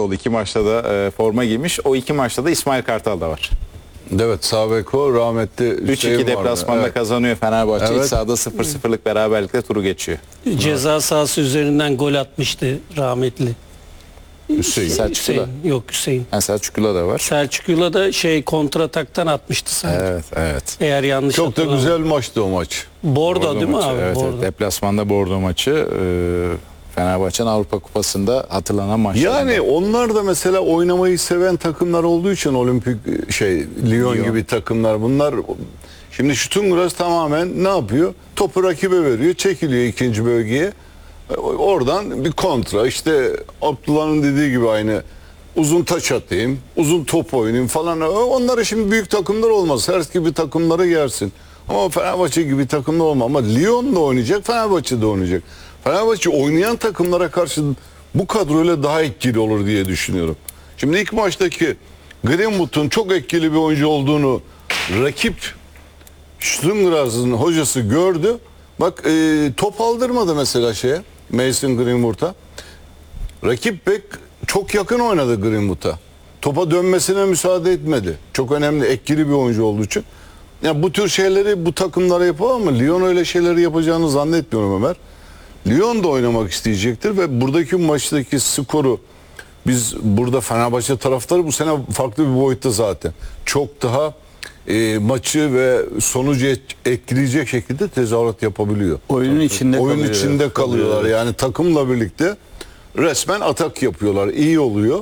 sol 2 maçta da forma giymiş. O 2 maçta da İsmail Kartal da var. Evet, sağ bek o, rahmetli 3-2 deplasmanda evet. kazanıyor Fenerbahçe. Evet. İç sahada 0-0'lık beraberlikle turu geçiyor. Ceza sahası üzerinden gol atmıştı rahmetli. Hüseyin. Selçuklu'da. Yok Hüseyin. Selçuklu'da da var. Selçuklu'la da kontrataktan atmıştı sanki. Evet. Eğer yanlış Çok da hatırlamıyorum. güzel maçtı o maç. Bordo değil mi maçı. abi? Evet, Bordo. evet. Deplasmanda Bordo maçı. Fenerbahçe'nin Avrupa Kupası'nda hatırlanan maçlar. Yani onlar da mesela oynamayı seven takımlar olduğu için olimpik Lyon gibi takımlar bunlar. Şimdi Şutungras tamamen ne yapıyor? Topu rakibe veriyor, çekiliyor ikinci bölgeye. Oradan bir kontra, işte Abdullah'ın dediği gibi aynı uzun taç atayım, uzun top oynayayım falan. Onları şimdi büyük takımlar olmaz. Her gibi takımlara gelsin. Ama Fenerbahçe gibi takımda olmaz. Ama Lyon da oynayacak, Fenerbahçe de oynayacak. Fenerbahçe oynayan takımlara karşı bu kadroyla daha etkili olur diye düşünüyorum. Şimdi ilk maçtaki Greenwood'un çok etkili bir oyuncu olduğunu rakip Sturmgras'ın hocası gördü. Bak top aldırmadı mesela Mason Greenwood'a. Rakip bek çok yakın oynadı Greenwood'a. Topa dönmesine müsaade etmedi. Çok önemli, etkili bir oyuncu olduğu için. Ya bu tür şeyleri bu takımlara yapar ama Lyon öyle şeyleri yapacağını zannetmiyorum Ömer. Lyon da oynamak isteyecektir ve buradaki maçtaki skoru biz burada Fenerbahçe taraftarı bu sene farklı bir boyutta zaten. Çok daha maçı ve sonucu etkileyecek şekilde tezahürat yapabiliyor. Oyunun içinde Oyun içinde kalıyorlar. Yani takımla birlikte resmen atak yapıyorlar. İyi oluyor.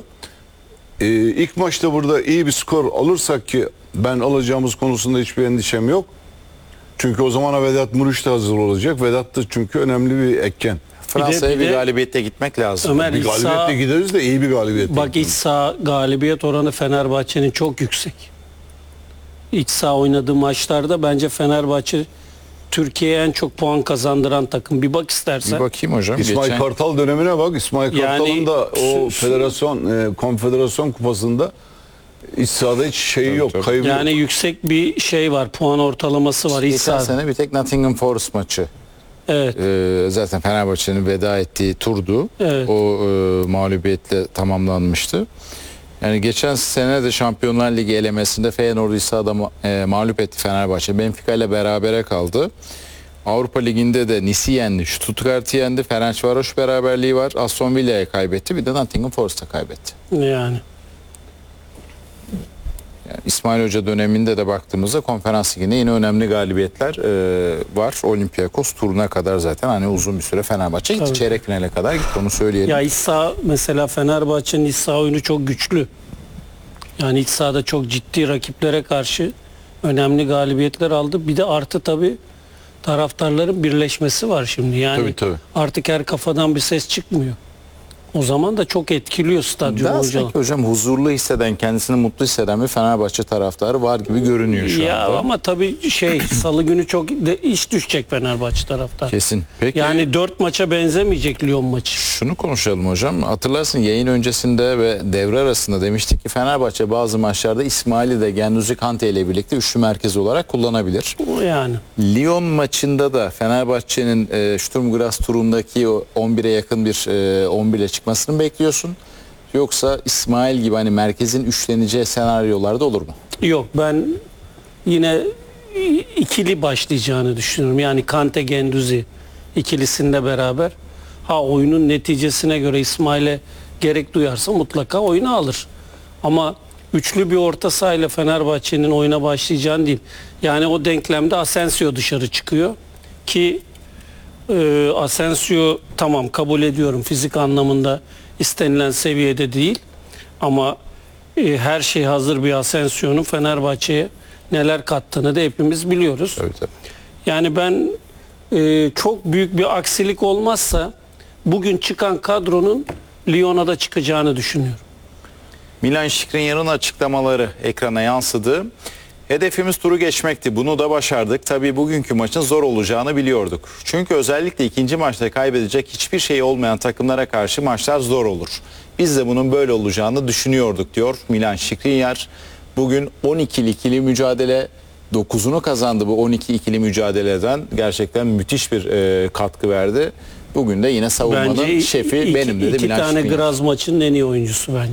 İlk maçta burada iyi bir skor alırsak ki ben alacağımız konusunda hiçbir endişem yok. Çünkü o zamana Vedat Muriç de hazır olacak. Vedat da çünkü önemli bir etken. Fransa'ya bir bir de- galibiyetle gitmek lazım. Ömer, Bir iç galibiyetle saha- gideriz de iyi bir galibiyetle. Bak iç saha galibiyet oranı Fenerbahçe'nin çok yüksek. İç saha oynadığı maçlarda bence Fenerbahçe Türkiye'ye en çok puan kazandıran takım. Bir bak istersen. Bir bakayım hocam. İsmail Kartal dönemine bak. İsmail Kartal'ın Yani da o konfederasyon kupasında iç sahada hiç şeyi yok. tabii. Kaybı Yani yok. yüksek bir var. Puan ortalaması var iç Geçen sahada. sene bir tek Nottingham Forest maçı. Evet. Zaten Fenerbahçe'nin veda ettiği turdu. Evet. O mağlubiyetle tamamlanmıştı. Yani geçen sene de Şampiyonlar Ligi elemesinde Feyenoord'u sahada mağlup etti Fenerbahçe. Benfica ile berabere kaldı. Avrupa Ligi'nde de Nice'i yendi, Stuttgart'ı yendi, Ferencvaros beraberliği var. Aston Villa'ya kaybetti, bir de Nottingham Forest'a kaybetti. Yani. Yani İsmail Hoca döneminde de baktığımızda Konferans Ligi'nde yine önemli galibiyetler var. Olympiakos turuna kadar zaten hani uzun bir süre Fenerbahçe gitti. Tabii. Çeyrek finale kadar gitti, onu söyleyelim. Ya iç saha mesela Fenerbahçe'nin iç saha oyunu çok güçlü. Yani iç sahada çok ciddi rakiplere karşı önemli galibiyetler aldı. Bir de artı tabii taraftarların birleşmesi var şimdi. Yani Tabii. artık her kafadan bir ses çıkmıyor. O zaman da çok etkiliyor stadyum Daha hocalar. sanki hocam huzurlu hisseden, kendisini mutlu hisseden bir Fenerbahçe taraftarı var gibi görünüyor şu Ya anda. ama tabii salı günü çok iş düşecek Fenerbahçe taraftar. Kesin. Peki Yani 4 maça benzemeyecek Lyon maçı. şunu konuşalım hocam. Hatırlarsın yayın öncesinde ve devre arasında demiştik ki Fenerbahçe bazı maçlarda İsmail'i de Guendouzi Kante ile birlikte üçlü merkez olarak kullanabilir. Yani. Lyon maçında da Fenerbahçe'nin Sturm Graz turundaki o 11'e yakın bir 11 ile çıkmasını mı bekliyorsun? Yoksa İsmail gibi hani merkezin üçleneceği senaryolarda olur mu? Yok, ben yine ikili başlayacağını düşünüyorum. Yani Kante Guendouzi ikilisinde beraber. Oyunun neticesine göre İsmail'e gerek duyarsa mutlaka oyunu alır. Ama üçlü bir orta sahayla Fenerbahçe'nin oyuna başlayacağını değil. Yani o denklemde Asensio dışarı çıkıyor ki Asensio tamam kabul ediyorum fizik anlamında istenilen seviyede değil ama her şey hazır bir Asensio'nun Fenerbahçe'ye neler kattığını da hepimiz biliyoruz. Tabii. Yani ben çok büyük bir aksilik olmazsa bugün çıkan kadronun Lyon'a da çıkacağını düşünüyorum. Milan Skriniar'ın açıklamaları ekrana yansıdı. Hedefimiz turu geçmekti. Bunu da başardık. Tabii bugünkü maçın zor olacağını biliyorduk. Çünkü özellikle ikinci maçta kaybedecek hiçbir şey olmayan takımlara karşı maçlar zor olur. Biz de bunun böyle olacağını düşünüyorduk diyor Milan Skriniar. Bugün 12'li ikili mücadele 9'unu kazandı bu 12 ikili mücadeleden. Gerçekten müthiş bir katkı verdi. Bugün de yine savunmanın şefi benim dedi iki Milan tane Skriniar. Graz maçının en iyi oyuncusu bence.